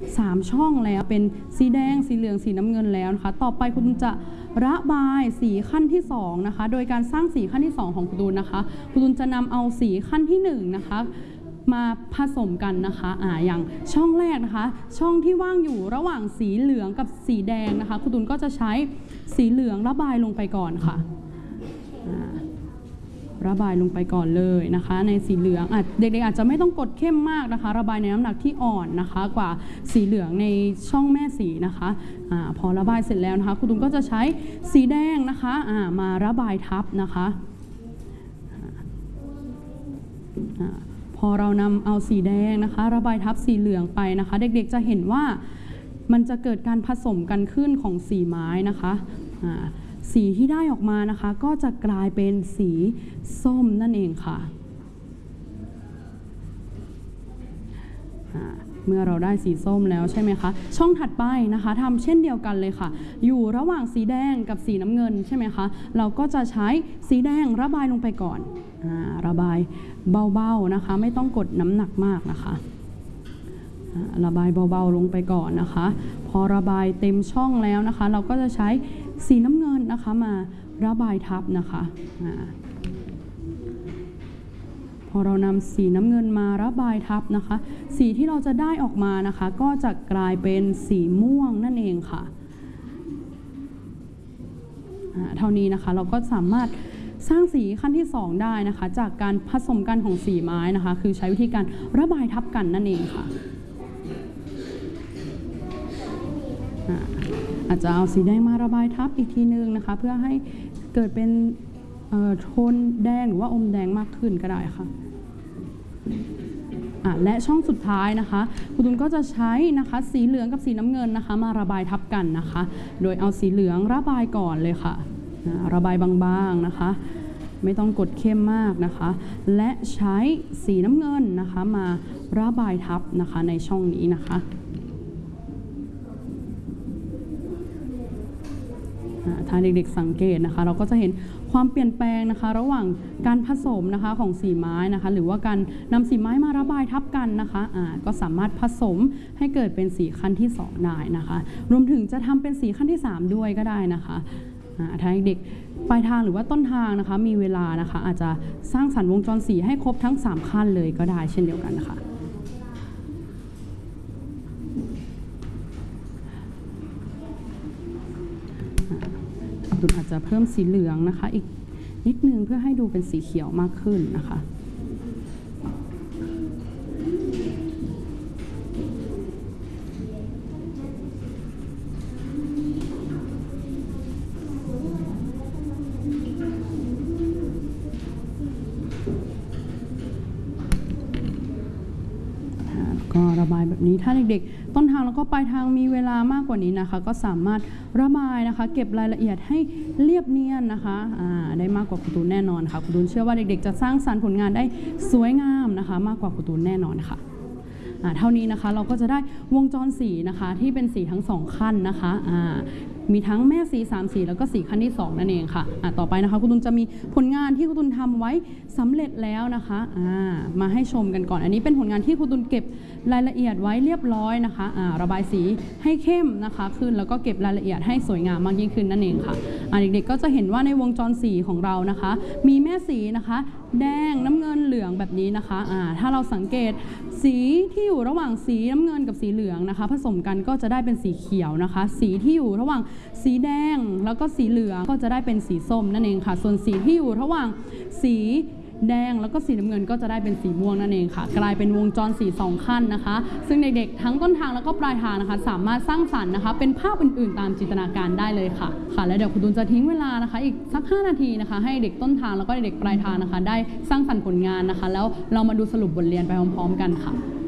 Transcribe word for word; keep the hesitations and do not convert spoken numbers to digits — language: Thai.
สามช่องแล้วเป็นสีแดงสีเหลืองสีน้ำเงินแล้วนะคะต่อไปคุณจะระบายสีขั้นที่สองนะคะโดยการสร้างสีขั้นที่สองของคุณตูนนะคะคุณตูนจะนำเอาสีขั้นที่หนึ่งนะคะมาผสมกันนะคะอ่าอย่างช่องแรกนะคะช่องที่ว่างอยู่ระหว่างสีเหลืองกับสีแดงนะคะคุณตูนก็จะใช้สีเหลืองระบายลงไปก่อนค่ะระบายลงไปก่อนเลยนะคะในสีเหลืองเด็กๆอาจจะไม่ต้องกดเข้มมากนะคะระบายในน้ำหนักที่อ่อนนะคะกว่าสีเหลืองในช่องแม่สีนะคะอาพอระบายเสร็จแล้วนะคะคุณตูนก็จะใช้สีแดงนะคะมาระบายทับนะคะพอเรานำเอาสีแดงนะคะระบายทับสีเหลืองไปนะคะเด็กๆจะเห็นว่ามันจะเกิดการผสมกันขึ้นของสีไม้นะคะสีที่ได้ออกมานะคะก็จะกลายเป็นสีส้มนั่นเองค่ะเมื่อเราได้สีส้มแล้วใช่ไหมคะช่องถัดไปนะคะทำเช่นเดียวกันเลยค่ะอยู่ระหว่างสีแดงกับสีน้ำเงินใช่ไหมคะเราก็จะใช้สีแดงระบายลงไปก่อนระบายเบาๆนะคะไม่ต้องกดน้ำหนักมากนะคะระบายเบาๆลงไปก่อนนะคะพอระบายเต็มช่องแล้วนะคะเราก็จะใช้สีน้ำเงินนะคะมาระบายทับนะคะพอเรานำสีน้ำเงินมาระบายทับนะคะสีที่เราจะได้ออกมานะคะก็จะกลายเป็นสีม่วงนั่นเองค่ะเท่านี้นะคะเราก็สามารถสร้างสีขั้นที่สองได้นะคะจากการผสมกันของสีไม้นะคะคือใช้วิธีการระบายทับกันนั่นเองค่ะอาจจะเอาสีแดงมาระบายทับอีกทีนึงนะคะเพื่อให้เกิดเป็นโทนแดงหรือว่าอมแดงมากขึ้นก็ได้ค่ะและช่องสุดท้ายนะคะคุณตูนก็จะใช้นะคะสีเหลืองกับสีน้ำเงินนะคะมาระบายทับกันนะคะโดยเอาสีเหลืองระบายก่อนเลยค่ะระบายบางๆนะคะไม่ต้องกดเข้มมากนะคะและใช้สีน้ำเงินนะคะมาระบายทับนะคะในช่องนี้นะคะถ้าเด็กๆสังเกตนะคะเราก็จะเห็นความเปลี่ยนแปลงนะคะระหว่างการผสมนะคะของสีไม้นะคะหรือว่าการนำสีไม้มาระบายทับกันนะคะอ่าก็สามารถผสมให้เกิดเป็นสีขั้นที่สองได้นะคะรวมถึงจะทำเป็นสีขั้นที่สามด้วยก็ได้นะคะถ้าเด็กปลายทางหรือว่าต้นทางนะคะมีเวลานะคะอาจจะสร้างสรรค์วงจรสีให้ครบทั้งสามขั้นเลยก็ได้เช่นเดียวกันนะคะคุณอาจจะเพิ่มสีเหลืองนะคะอีกนิดนึงเพื่อให้ดูเป็นสีเขียวมากขึ้นนะคะก็ระบายแบบนี้ถ้าเด็กๆต้นทางแล้วก็ปลายทางมีเวลามากกว่านี้นะคะก็สามารถระบายนะคะเก็บรายละเอียดให้เรียบเนียนนะคะได้มากกว่าคุณตูนแน่นอนค่ะคุณตูนเชื่อว่าเด็กๆจะสร้างสรรค์ผลงานได้สวยงามนะคะมากกว่าคุณตูนแน่นอนค่ะเท่านี้นะคะเราก็จะได้วงจรสีนะคะที่เป็นสีทั้งสองขั้นนะคะมีทั้งแม่สีสามสีแล้วก็สีขั้นที่สองนั่นเองค่ะต่อไปนะคะคุณตูนจะมีผลงานที่คุณตูนทำไว้สำเร็จแล้วนะคะมาให้ชมกันก่อนอันนี้เป็นผลงานที่คุณตูนเก็บรายละเอียดไว้เรียบร้อยนะคะระบายสีให้เข้มนะคะขึ้นแล้วก็เก็บรายละเอียดให้สวยงามมากยิ่งขึ้นนั่นเองค่ะเด็กๆก็จะเห็นว่าในวงจรสีของเรานะคะมีแม่สีนะคะแดงน้ำเงินเหลืองแบบนี้นะคะถ้าเราสังเกตสีที่อยู่ระหว่างสีน้ำเงินกับสีเหลืองนะคะผสมกันก็จะได้เป็นสีเขียวนะคะสีที่อยู่ระหว่างสีแดงแล้วก็สีเหลืองก็จะได้เป็นสีส้มนั่นเองค่ะส่วนสีที่อยู่ระหว่างสีแดงแล้วก็สีน้ำเงินก็จะได้เป็นสีม่วงนั่นเองค่ะกลายเป็นวงจรสีสองขั้นนะคะซึ่งเด็กๆทั้งต้นทางแล้วก็ปลายทางนะคะสามารถสร้างสรรค์นะคะเป็นภาพอื่นๆตามจินตนาการได้เลยค่ะค่ะแล้วเดี๋ยวคุณตูนจะทิ้งเวลานะคะอีกสักห้านาทีนะคะให้เด็กต้นทางแล้วก็เด็กปลายทางนะคะได้สร้างสรรค์ผลงานนะคะแล้วเรามาดูสรุปบทเรียนไปพร้อมๆกันค่ะ